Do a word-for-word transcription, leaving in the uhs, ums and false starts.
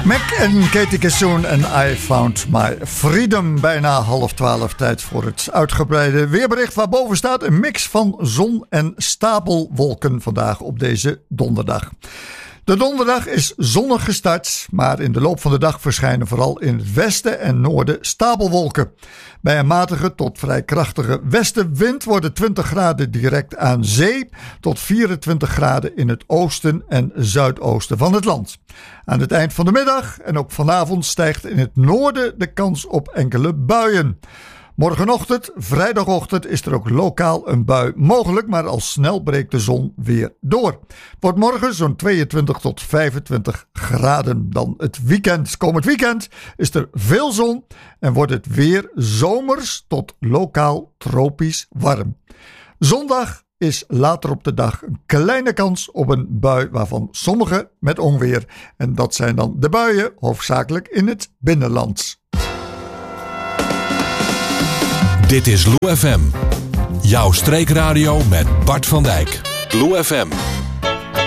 Mac en Katie Kissoon en I Found My Freedom. Bijna half twaalf, tijd voor het uitgebreide weerbericht. Waarboven staat een mix van zon en stapelwolken vandaag op deze donderdag. De donderdag is zonnig gestart, maar in de loop van de dag verschijnen vooral in het westen en noorden stapelwolken. Bij een matige tot vrij krachtige westenwind worden twintig graden direct aan zee tot vierentwintig graden in het oosten en zuidoosten van het land. Aan het eind van de middag en ook vanavond stijgt in het noorden de kans op enkele buien. Morgenochtend, vrijdagochtend, is er ook lokaal een bui mogelijk, maar al snel breekt de zon weer door. Het wordt morgen zo'n tweeëntwintig tot vijfentwintig graden. Dan het weekend. Komend weekend is er veel zon en wordt het weer zomers tot lokaal tropisch warm. Zondag is later op de dag een kleine kans op een bui, waarvan sommige met onweer. En dat zijn dan de buien, hoofdzakelijk in het binnenland. Dit is Lou F M. Jouw streekradio met Bart van Dijk. Lou F M.